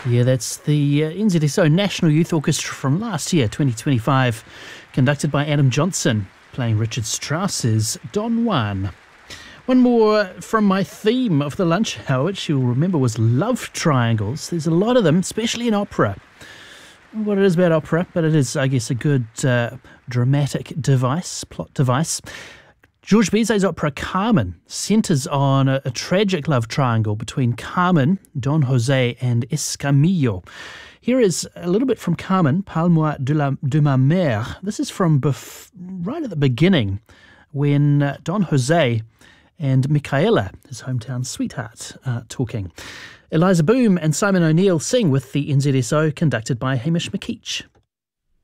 Yeah, that's the NZSO National Youth Orchestra from last year, 2025, conducted by Adam Johnson, playing Richard Strauss's Don Juan. One more from my theme of the lunch hour, which you'll remember was love triangles. There's a lot of them, especially in opera. What it is about opera, but it is, I guess, a good dramatic plot device. Georges Bizet's opera Carmen centres on a tragic love triangle between Carmen, Don José and Escamillo. Here is a little bit from Carmen, Parle-moi de ma mère. This is from right at the beginning when Don José and Micaela, his hometown sweetheart, are talking. Eliza Boom and Simon O'Neill sing with the NZSO, conducted by Hamish McKeach.